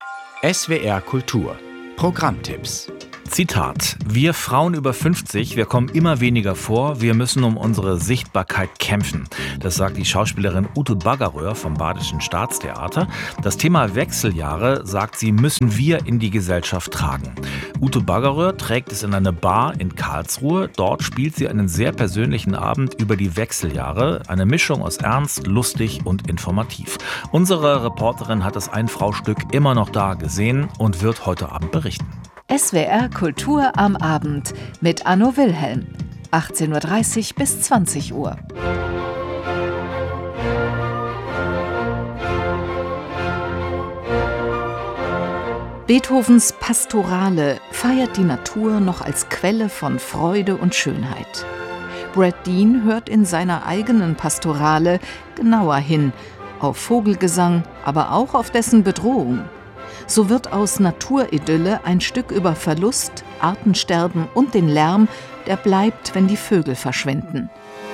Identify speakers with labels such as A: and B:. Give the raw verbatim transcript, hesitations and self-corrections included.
A: S W R Kultur Programmtipps.
B: Zitat: Wir Frauen über fünfzig, wir kommen immer weniger vor, wir müssen um unsere Sichtbarkeit kämpfen. Das sagt die Schauspielerin Ute Baggeröhr vom Badischen Staatstheater. Das Thema Wechseljahre, sagt sie, müssen wir in die Gesellschaft tragen. Ute Baggeröhr trägt es in eine Bar in Karlsruhe. Dort spielt sie einen sehr persönlichen Abend über die Wechseljahre. Eine Mischung aus ernst, lustig und informativ. Unsere Reporterin hat das Ein-Frau-Stück immer noch da gesehen und wird heute Abend berichten.
C: S W R Kultur am Abend mit Anno Wilhelm. achtzehn Uhr dreißig bis zwanzig Uhr. Beethovens Pastorale feiert die Natur noch als Quelle von Freude und Schönheit. Brad Dean hört in seiner eigenen Pastorale genauer hin, auf Vogelgesang, aber auch auf dessen Bedrohung. So wird aus Naturidylle ein Stück über Verlust, Artensterben und den Lärm, der bleibt, wenn die Vögel verschwinden.